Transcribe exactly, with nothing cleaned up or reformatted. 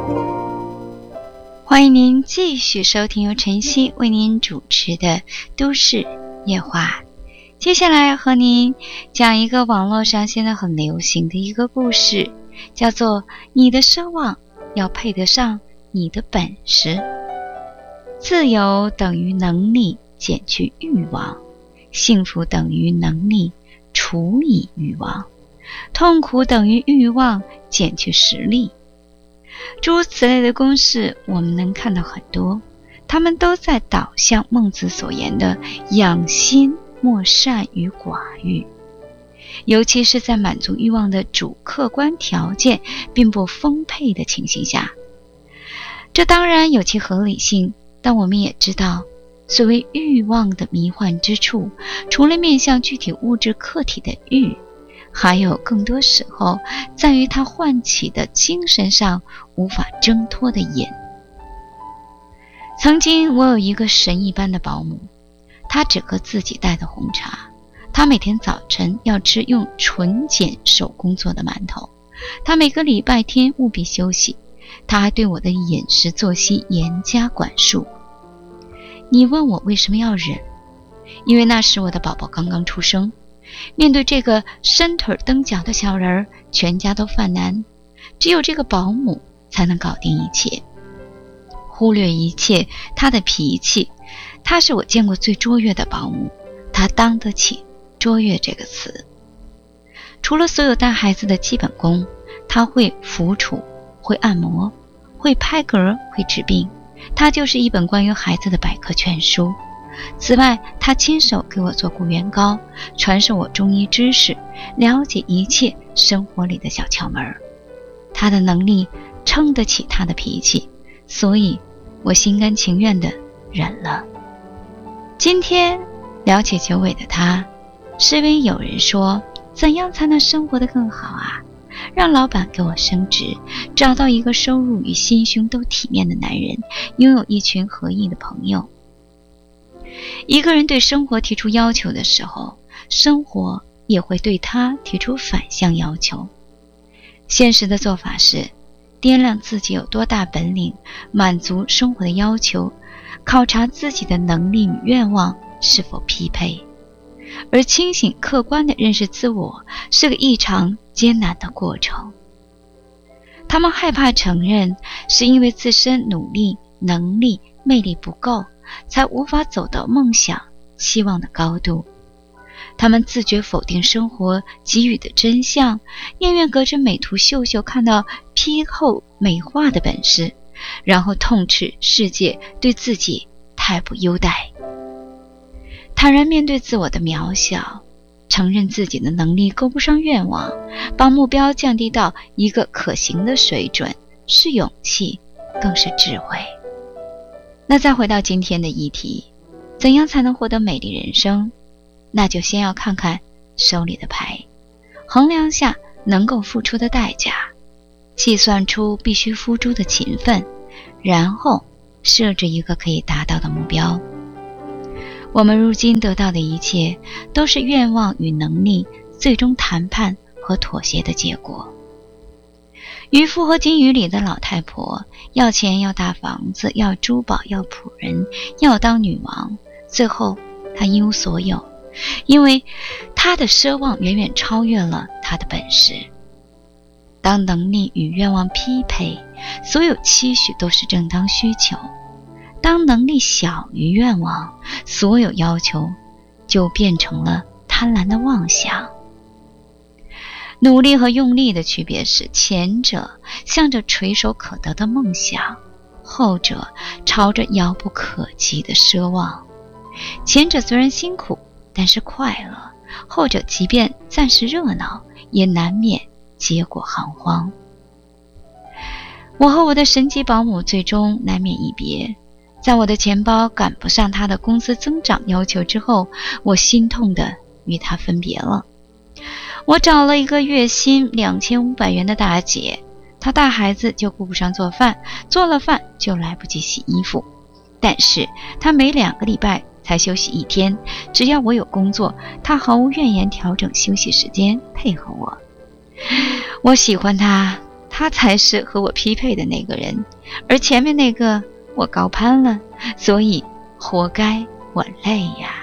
欢迎您继续收听由晨曦为您主持的都市夜话。接下来和您讲一个网络上现在很流行的一个故事，叫做你的奢望要配得上你的本事。自由等于能力减去欲望，幸福等于能力除以欲望，痛苦等于欲望减去实力。诸如此类的公式我们能看到很多，他们都在导向孟子所言的养心莫善于寡欲，尤其是在满足欲望的主客观条件并不丰沛的情形下。这当然有其合理性，但我们也知道，所谓欲望的迷幻之处，除了面向具体物质客体的欲，还有更多时候在于它唤起的精神上无法挣脱的瘾。曾经我有一个神一般的保姆，她只喝自己带的红茶，她每天早晨要吃用纯碱手工做的馒头，她每个礼拜天务必休息，她还对我的饮食作息严加管束。你问我为什么要忍？因为那时我的宝宝刚刚出生，面对这个伸腿蹬脚的小人，全家都犯难，只有这个保姆才能搞定一切。忽略一切他的脾气，他是我见过最卓越的保姆，他当得起卓越这个词。除了所有带孩子的基本功，他会抚触，会按摩，会拍嗝，会治病，他就是一本关于孩子的百科全书。此外，他亲手给我做骨元膏，传授我中医知识，了解一切生活里的小窍门。他的能力撑得起他的脾气，所以我心甘情愿地忍了。今天聊起九尾的他，是因为有人说，怎样才能生活得更好啊？让老板给我升职，找到一个收入与心胸都体面的男人，拥有一群合意的朋友。一个人对生活提出要求的时候，生活也会对他提出反向要求。现实的做法是掂量自己有多大本领，满足生活的要求，考察自己的能力与愿望是否匹配。而清醒客观地认识自我是个异常艰难的过程。他们害怕承认，是因为自身努力、能力、魅力不够，才无法走到梦想、期望的高度。他们自觉否定生活给予的真相，宁愿隔着美图秀秀看到批后美化的本事，然后痛斥世界对自己太不优待。坦然面对自我的渺小，承认自己的能力够不上愿望，把目标降低到一个可行的水准，是勇气，更是智慧。那再回到今天的议题，怎样才能获得美丽人生？那就先要看看手里的牌，衡量下能够付出的代价，计算出必须付出的勤奋，然后设置一个可以达到的目标。我们如今得到的一切，都是愿望与能力最终谈判和妥协的结果。渔夫和金鱼里的老太婆，要钱，要大房子，要珠宝，要仆人，要当女王，最后她一无所有，因为她的奢望远远超越了她的本事。当能力与愿望匹配，所有期许都是正当需求；当能力小于愿望，所有要求就变成了贪婪的妄想。努力和用力的区别是，前者向着垂手可得的梦想，后者朝着遥不可及的奢望。前者虽然辛苦，但是快乐；后者即便暂时热闹，也难免结果彷徨。我和我的神级保姆最终难免一别，在我的钱包赶不上他的工资增长要求之后，我心痛地与他分别了。我找了一个月薪两千五百元的大姐，她带孩子就顾不上做饭，做了饭就来不及洗衣服。但是她每两个礼拜才休息一天，只要我有工作，她毫无怨言调整休息时间配合我。我喜欢她， 他才是和我匹配的那个人，而前面那个我高攀了，所以活该我累呀。